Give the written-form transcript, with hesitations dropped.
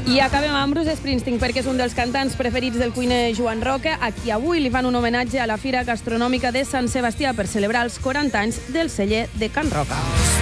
I acabem amb Bruce Springsteen, perquè és un dels cantants preferits del cuiner Joan Roca, a qui avui li fan un homenatge a la Fira Gastronòmica de Sant Sebastià per celebrar els 40 anys del celler de Can Roca.